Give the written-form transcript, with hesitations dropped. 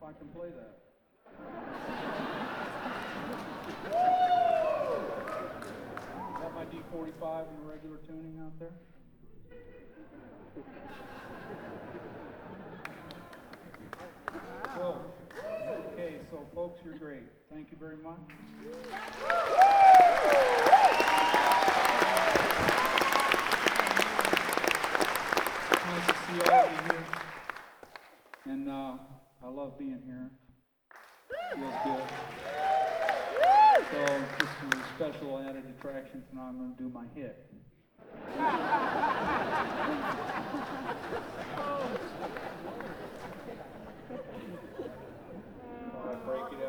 I can play that. Is that my D45 in the regular tuning out there? So, okay, so folks, you're great. Thank you very much. Nice to see all of you here. And I love being here. Feels good. So, just as a special added attraction tonight, I'm going to do my hit. Before I break it